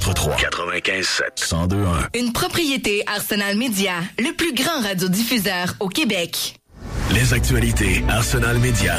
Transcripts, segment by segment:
95.7 102.1. Une propriété Arsenal Media, le plus grand radiodiffuseur au Québec. Les actualités Arsenal Media.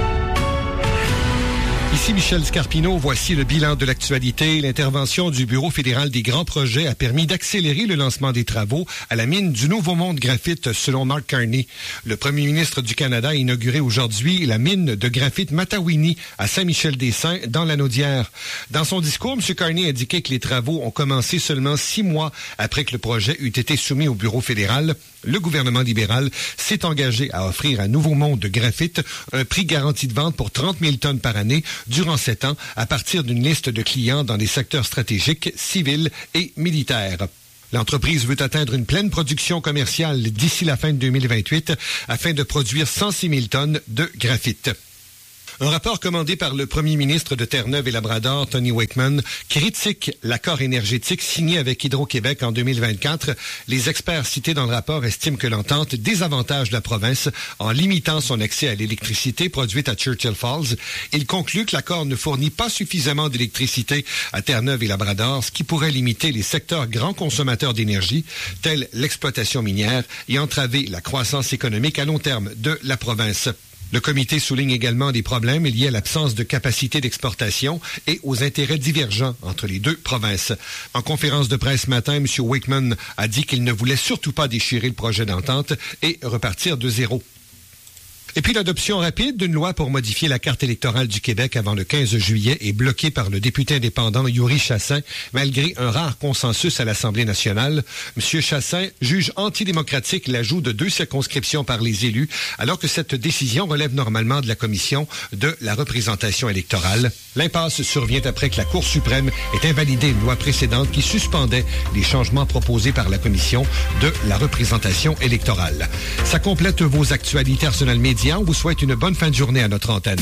Ici Michel Scarpino, voici le bilan de l'actualité. L'intervention du Bureau fédéral des grands projets a permis d'accélérer le lancement des travaux à la mine du Nouveau Monde Graphite, selon Mark Carney. Le premier ministre du Canada a inauguré aujourd'hui la mine de graphite Matawini à Saint-Michel-des-Saints, dans la Naudière. Dans son discours, M. Carney a indiqué que les travaux ont commencé seulement 6 mois après que le projet eut été soumis au Bureau fédéral. Le gouvernement libéral s'est engagé à offrir à Nouveau Monde de graphite un prix garanti de vente pour 30 000 tonnes par année durant 7 ans, à partir d'une liste de clients dans des secteurs stratégiques, civils et militaires. L'entreprise veut atteindre une pleine production commerciale d'ici la fin de 2028 afin de produire 106 000 tonnes de graphite. Un rapport commandé par le premier ministre de Terre-Neuve et Labrador, Tony Wakeman, critique l'accord énergétique signé avec Hydro-Québec en 2024. Les experts cités dans le rapport estiment que l'entente désavantage la province en limitant son accès à l'électricité produite à Churchill Falls. Il conclut que l'accord ne fournit pas suffisamment d'électricité à Terre-Neuve et Labrador, ce qui pourrait limiter les secteurs grands consommateurs d'énergie, tels l'exploitation minière, et entraver la croissance économique à long terme de la province. Le comité souligne également des problèmes liés à l'absence de capacité d'exportation et aux intérêts divergents entre les deux provinces. En conférence de presse ce matin, M. Wakeman a dit qu'il ne voulait surtout pas déchirer le projet d'entente et repartir de zéro. Et puis l'adoption rapide d'une loi pour modifier la carte électorale du Québec avant le 15 juillet est bloquée par le député indépendant Yuri Chassin, malgré un rare consensus à l'Assemblée nationale. M. Chassin juge antidémocratique l'ajout de 2 circonscriptions par les élus, alors que cette décision relève normalement de la Commission de la représentation électorale. L'impasse survient après que la Cour suprême ait invalidé une loi précédente qui suspendait les changements proposés par la Commission de la représentation électorale. Ça complète vos actualités Arsenal Media. On vous souhaite une bonne fin de journée à notre antenne.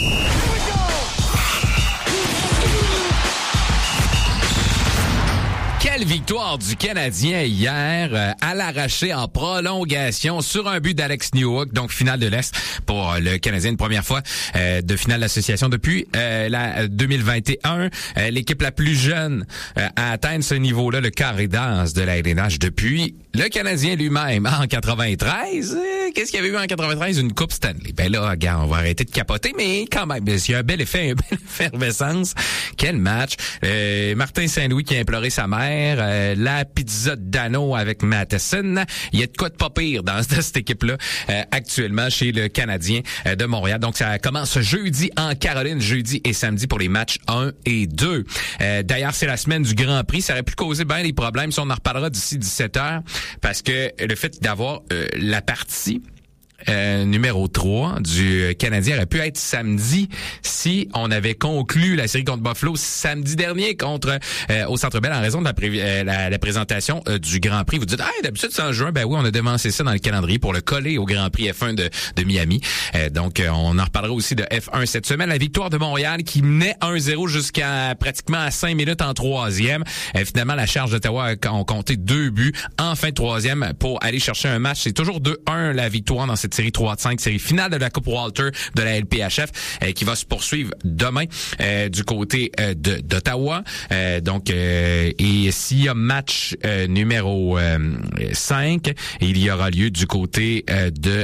Quelle victoire du Canadien hier à l'arraché en prolongation sur un but d'Alex Newhook, donc finale de l'Est pour le Canadien, une première fois de finale d'association depuis la 2021. L'équipe la plus jeune à atteindre ce niveau-là, le carré d'as de la LNH depuis le Canadien lui-même en 93. Qu'est-ce qu'il y avait eu en 93? Une Coupe Stanley. Ben là, regarde, on va arrêter de capoter, mais quand même, il y a un bel effet, une belle effervescence. Quel match! Martin Saint-Louis qui a imploré sa mère. La pizza de Dano avec Matheson. Il y a de quoi de pas pire dans cette équipe-là actuellement chez le Canadien de Montréal. Donc, ça commence jeudi en Caroline, jeudi et samedi pour les matchs 1 et 2. D'ailleurs, c'est la semaine du Grand Prix. Ça aurait pu causer bien des problèmes. Si on en reparlera d'ici 17h, parce que le fait d'avoir la partie numéro 3 du Canadien aurait pu être samedi si on avait conclu la série contre Buffalo samedi dernier contre au Centre Bell en raison de la présentation du Grand Prix. Vous dites, d'habitude c'est en juin. Ben oui, on a devancé ça dans le calendrier pour le coller au Grand Prix F1 de Miami. Donc, on en reparlera aussi de F1 cette semaine. La victoire de Montréal qui menait 1-0 jusqu'à pratiquement à 5 minutes en troisième. Finalement, la Charge d'Ottawa a compté 2 buts en fin de troisième pour aller chercher un match. C'est toujours 2-1 la victoire dans cette série 3-5, série finale de la Coupe Walter de la LPHF qui va se poursuivre demain du côté d'Ottawa. Et s'il y a match numéro 5, il y aura lieu du côté de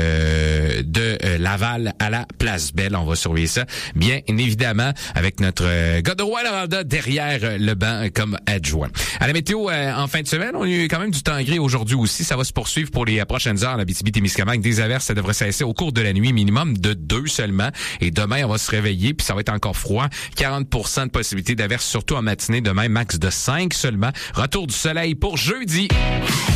Laval à la Place Belle. On va surveiller ça, bien évidemment, avec notre gars de Rouen-Noranda derrière le banc comme adjoint. À la météo, en fin de semaine, on a eu quand même du temps gris aujourd'hui aussi. Ça va se poursuivre pour les prochaines heures. La Abitibi-Témiscamingue, des averses, ça devrait cesser au cours de la nuit, minimum de 2 seulement. Et demain, on va se réveiller, puis ça va être encore froid. 40% de possibilité d'averses, surtout en matinée. Demain, max de 5 seulement. Retour du soleil pour jeudi.